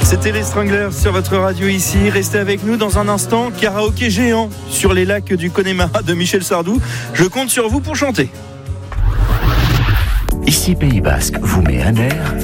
C'était les Stranglers sur votre radio ici. Restez avec nous dans un instant. Karaoké géant sur les lacs du Connemara de Michel Sardou. Je compte sur vous pour chanter. Ici Pays Basque vous met un air